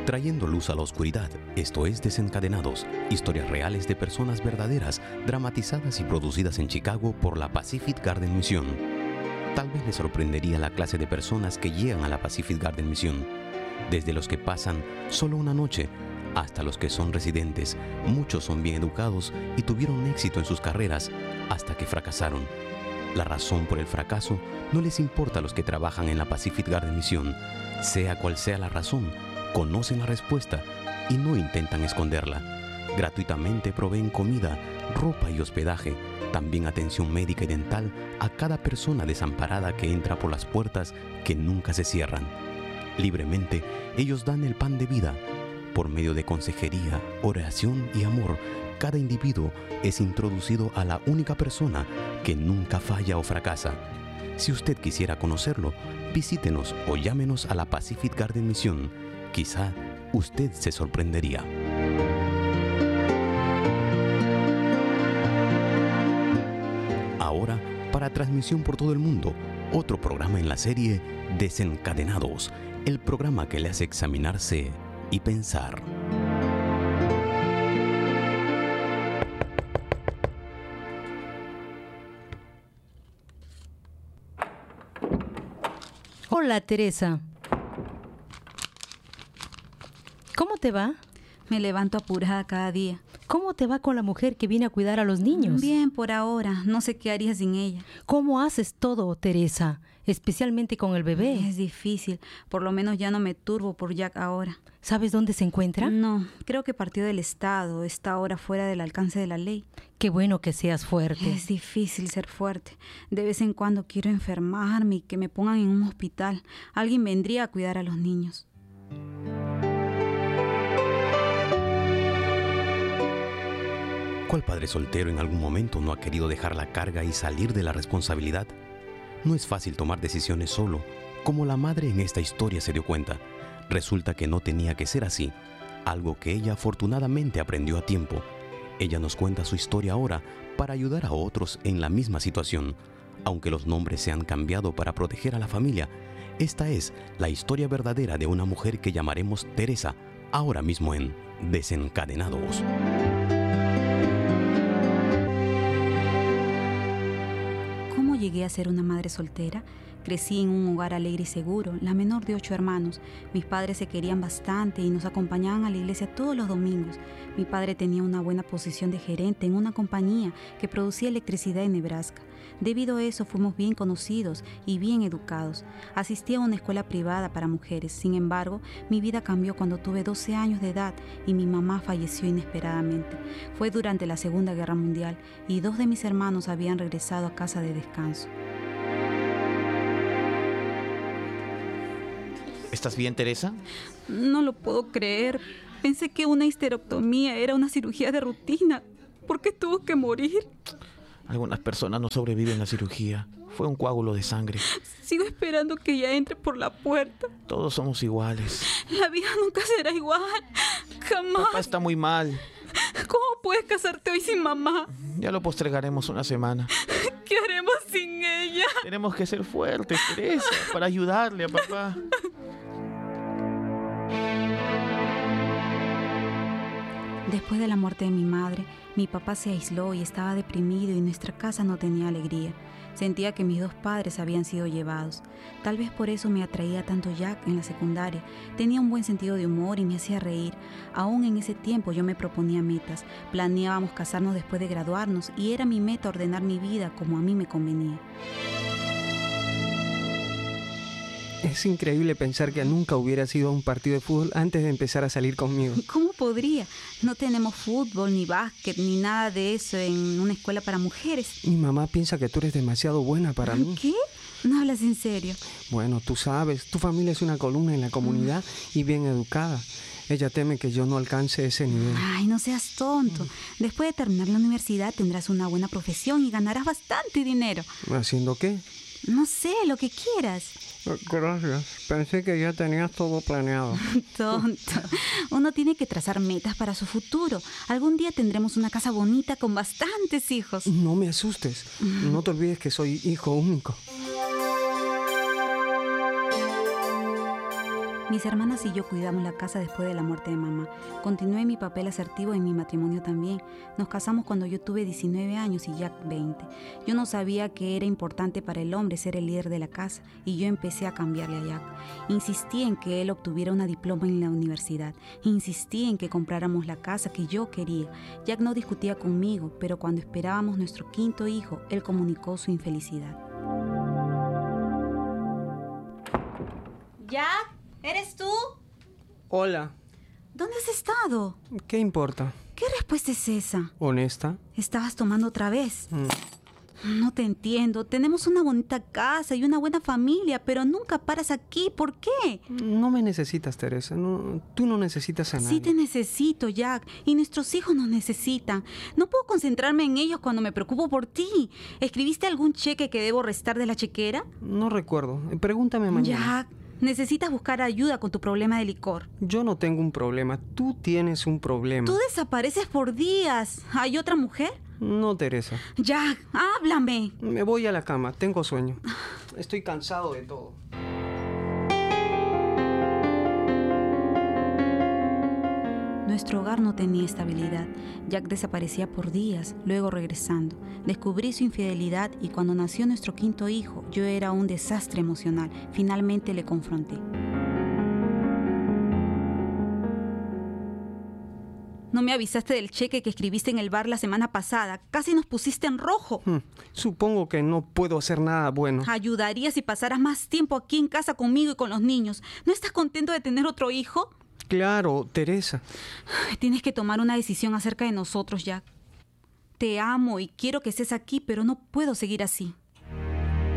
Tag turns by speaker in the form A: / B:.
A: trayendo luz a la oscuridad. Esto es Desencadenados, historias reales de personas verdaderas, dramatizadas y producidas en Chicago por la Pacific Garden Mission. Tal vez les sorprendería la clase de personas que llegan a la Pacific Garden Mission. Desde los que pasan solo una noche hasta los que son residentes. Muchos son bien educados y tuvieron éxito en sus carreras hasta que fracasaron. La razón por el fracaso no les importa a los que trabajan en la Pacific Garden Mission. Sea cual sea la razón, conocen la respuesta y no intentan esconderla. Gratuitamente proveen comida, ropa y hospedaje, también atención médica y dental a cada persona desamparada que entra por las puertas que nunca se cierran. Libremente, ellos dan el pan de vida. Por medio de consejería, oración y amor, cada individuo es introducido a la única persona que nunca falla o fracasa. Si usted quisiera conocerlo, visítenos o llámenos a la Pacific Garden Mission. Quizá usted se sorprendería. Ahora, para transmisión por todo el mundo, otro programa en la serie Desencadenados, el programa que le hace examinarse y pensar.
B: Hola, Teresa. ¿Cómo te va?
C: Me levanto apurada cada día.
B: ¿Cómo te va con la mujer que viene a cuidar a los niños?
C: Bien, por ahora. No sé qué haría sin ella.
B: ¿Cómo haces todo, Teresa? Especialmente con el bebé.
C: Es difícil. Por lo menos ya no me turbo por Jack ahora.
B: ¿Sabes dónde se encuentra?
C: No, creo que partió del estado. Está ahora fuera del alcance de la ley.
B: Qué bueno que seas fuerte.
C: Es difícil ser fuerte. De vez en cuando quiero enfermarme y que me pongan en un hospital. Alguien vendría a cuidar a los niños.
A: ¿Cuál padre soltero en algún momento no ha querido dejar la carga y salir de la responsabilidad? No es fácil tomar decisiones solo, como la madre en esta historia se dio cuenta. Resulta que no tenía que ser así, algo que ella afortunadamente aprendió a tiempo. Ella nos cuenta su historia ahora para ayudar a otros en la misma situación. Aunque los nombres se han cambiado para proteger a la familia, esta es la historia verdadera de una mujer que llamaremos Teresa, ahora mismo en Desencadenados.
C: ¿Cómo llegué a ser una madre soltera? Crecí en un hogar alegre y seguro, la menor de 8 hermanos. Mis padres se querían bastante y nos acompañaban a la iglesia todos los domingos. Mi padre tenía una buena posición de gerente en una compañía que producía electricidad en Nebraska. Debido a eso fuimos bien conocidos y bien educados. Asistí a una escuela privada para mujeres. Sin embargo, mi vida cambió cuando tuve 12 años de edad y mi mamá falleció inesperadamente. Fue durante la Segunda Guerra Mundial y 2 de mis hermanos habían regresado a casa de descanso.
D: ¿Estás bien, Teresa?
C: No lo puedo creer. Pensé que una histerectomía era una cirugía de rutina. ¿Por qué tuvo que morir?
D: Algunas personas no sobreviven a la cirugía. Fue un coágulo de sangre.
C: Sigo esperando que ella entre por la puerta.
D: Todos somos iguales.
C: La vida nunca será igual. Jamás.
D: Papá está muy mal.
C: ¿Cómo puedes casarte hoy sin mamá?
D: Ya lo postergaremos una semana.
C: ¿Qué haremos sin ella?
D: Tenemos que ser fuertes, Teresa, para ayudarle a papá.
C: Después de la muerte de mi madre, mi papá se aisló y estaba deprimido y nuestra casa no tenía alegría. Sentía que mis 2 padres habían sido llevados. Tal vez por eso me atraía tanto Jack en la secundaria. Tenía un buen sentido de humor y me hacía reír. Aún en ese tiempo yo me proponía metas. Planeábamos casarnos después de graduarnos y era mi meta ordenar mi vida como a mí me convenía.
E: Es increíble pensar que nunca hubiera ido a un partido de fútbol antes de empezar a salir conmigo.
C: ¿Cómo podría? No tenemos fútbol, ni básquet, ni nada de eso en una escuela para mujeres.
E: Mi mamá piensa que tú eres demasiado buena para mí.
C: ¿Qué? ¿No hablas en serio?
E: Bueno, tú sabes, tu familia es una columna en la comunidad y bien educada. Ella teme que yo no alcance ese nivel.
C: Ay, no seas tonto. Después de terminar la universidad tendrás una buena profesión y ganarás bastante dinero.
E: ¿Haciendo qué?
C: No sé, lo que quieras.
E: Gracias. Pensé que ya tenías todo planeado.
C: Tonto. Uno tiene que trazar metas para su futuro. Algún día tendremos una casa bonita con bastantes hijos.
E: No me asustes. No te olvides que soy hijo único.
C: Mis hermanas y yo cuidamos la casa después de la muerte de mamá. Continué mi papel asertivo en mi matrimonio también. Nos casamos cuando yo tuve 19 años y Jack 20. Yo no sabía que era importante para el hombre ser el líder de la casa y yo empecé a cambiarle a Jack. Insistí en que él obtuviera una diploma en la universidad. Insistí en que compráramos la casa que yo quería. Jack no discutía conmigo, pero cuando esperábamos nuestro quinto hijo, él comunicó su infelicidad. Jack, ¿eres tú?
E: Hola.
C: ¿Dónde has estado?
E: ¿Qué importa?
C: ¿Qué respuesta es esa?
E: ¿Honesta?
C: ¿Estabas tomando otra vez? No te entiendo. Tenemos una bonita casa y una buena familia, pero nunca paras aquí. ¿Por qué?
E: No me necesitas, Teresa. No, tú no necesitas a nadie.
C: Sí te necesito, Jack. Y nuestros hijos nos necesitan. No puedo concentrarme en ellos cuando me preocupo por ti. ¿Escribiste algún cheque que debo restar de la chequera?
E: No recuerdo. Pregúntame mañana.
C: Jack, necesitas buscar ayuda con tu problema de licor.
E: Yo no tengo un problema. Tú tienes un problema.
C: Tú desapareces por días. ¿Hay otra mujer?
E: No, Teresa.
C: Jack, háblame.
E: Me voy a la cama. Tengo sueño. Estoy cansado de todo.
C: Nuestro hogar no tenía estabilidad. Jack desaparecía por días, luego regresando. Descubrí su infidelidad y cuando nació nuestro quinto hijo, yo era un desastre emocional. Finalmente le confronté. No me avisaste del cheque que escribiste en el bar la semana pasada. Casi nos pusiste en rojo.
E: Supongo que no puedo hacer nada bueno.
C: Ayudaría si pasaras más tiempo aquí en casa conmigo y con los niños. ¿No estás contento de tener otro hijo?
E: Claro, Teresa.
C: Tienes que tomar una decisión acerca de nosotros, Jack. Te amo y quiero que estés aquí, pero no puedo seguir así.